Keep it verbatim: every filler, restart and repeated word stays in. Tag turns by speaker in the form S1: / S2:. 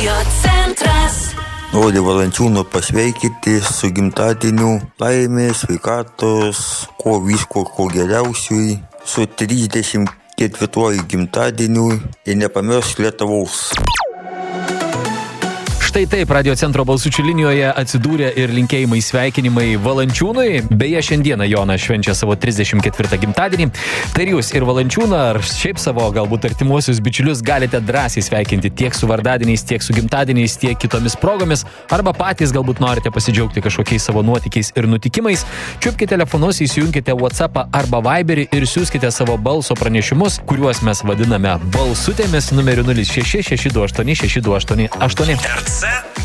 S1: Radio centras.
S2: Noriu Valančiūną pasveikinti su gimtadieniu, laimės, sveikatos, ko visko, ko geriausiui, su trisdešimt ketvirtuoju gimtadieniu ir nepamiršk Lietuvos.
S3: Štai taip, Radio centro balsučių linijoje atsidūrė ir linkėjimai sveikinimai Valančiūnui. Beje, šiandieną Jonas švenčia savo trisdešimt ketvirtą gimtadienį. Tai ir jūs ir Valančiūną, ar šiaip savo galbūt artimuosius bičiulius galite drąsiai sveikinti tiek su vardadieniais, tiek su gimtadieniais, tiek kitomis progomis, arba patys galbūt norite pasidžiaugti kažkokiais savo nuotykiais ir nutikimais. Čiupkite telefonus, įsijunkite WhatsAppą arba Viberį ir siųskite savo balso pranešimus, kuriuos mes vadiname balsutėmis numeriu nulis šeši šeši du aštuoni šeši du aštuoni aštuoni.